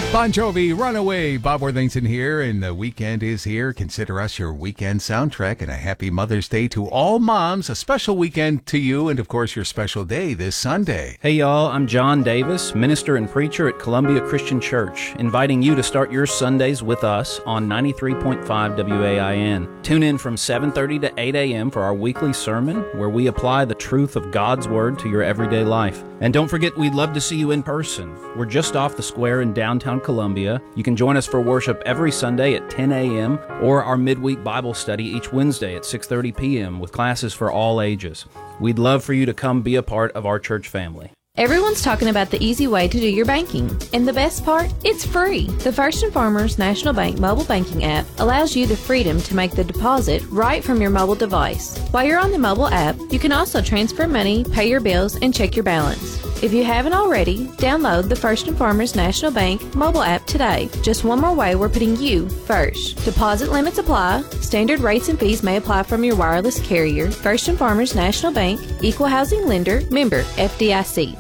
Bon Jovi, Runaway. Bob Worthington here, and the weekend is here. Consider us your weekend soundtrack, and a happy Mother's Day to all moms. A special weekend to you, and of course your special day this Sunday. Hey y'all, I'm John Davis, minister and preacher at Columbia Christian Church, inviting you to start your Sundays with us on 93.5 WAIN. Tune in from 7:30 to 8 a.m. for our weekly sermon, where we apply the truth of God's Word to your everyday life. And don't forget, we'd love to see you in person. We're just off the square in downtown Columbia. You can join us for worship every Sunday at 10 a.m. or our midweek Bible study each Wednesday at 6:30 p.m. with classes for all ages. We'd love for you to come be a part of our church family. Everyone's talking about the easy way to do your banking. And the best part? It's free. The First & Farmers National Bank mobile banking app allows you the freedom to make the deposit right from your mobile device. While you're on the mobile app, you can also transfer money, pay your bills, and check your balance. If you haven't already, download the First & Farmers National Bank mobile app today. Just one more way we're putting you first. Deposit limits apply. Standard rates and fees may apply from your wireless carrier. First & Farmers National Bank, Equal Housing Lender, member FDIC.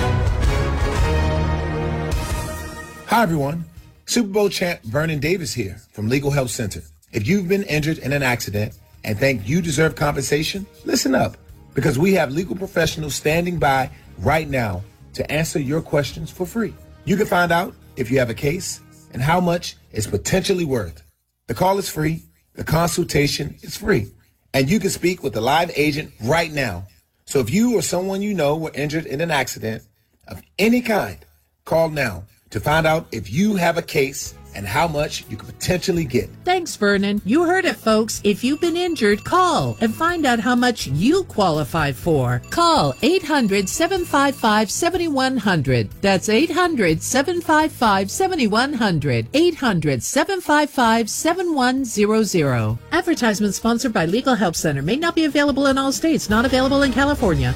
Hi, everyone. Super Bowl champ Vernon Davis here from Legal Help Center. If you've been injured in an accident and think you deserve compensation, listen up, because we have legal professionals standing by right now to answer your questions for free. You can find out if you have a case and how much it's potentially worth. The call is free. The consultation is free. And you can speak with a live agent right now. So if you or someone you know were injured in an accident of any kind, call now to find out if you have a case and how much you could potentially get. Thanks, Vernon. You heard it, folks. If you've been injured, call and find out how much you qualify for. Call 800-755-7100. That's 800-755-7100. 800-755-7100. Advertisement sponsored by Legal Help Center. May not be available in all states. Not available in California.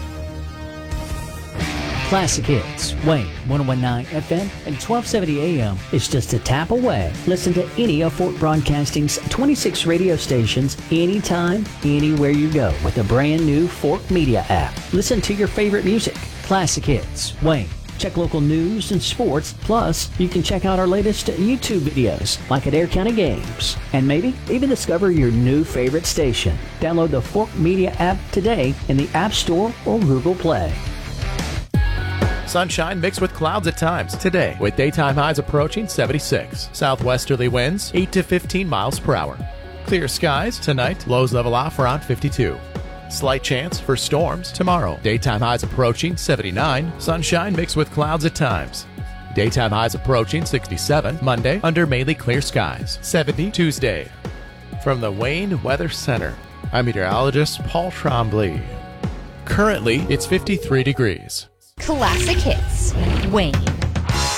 Classic Hits, Wayne, 101.9 FM and 1270 AM is just a tap away. Listen to any of Fort Broadcasting's 26 radio stations anytime, anywhere you go with the brand new Fort Media app. Listen to your favorite music. Classic Hits, Wayne. Check local news and sports. Plus, you can check out our latest YouTube videos, like at Air County Games. And maybe even discover your new favorite station. Download the Fort Media app today in the App Store or Google Play. Sunshine mixed with clouds at times today, with daytime highs approaching 76. Southwesterly winds 8 to 15 miles per hour. Clear skies tonight, lows level off around 52. Slight chance for storms tomorrow. Daytime highs approaching 79. Sunshine mixed with clouds at times. Daytime highs approaching 67. Monday, under mainly clear skies. 70 Tuesday. From the Wayne Weather Center, I'm meteorologist Paul Trombley. Currently, it's 53 degrees. Classic Hits, Wayne.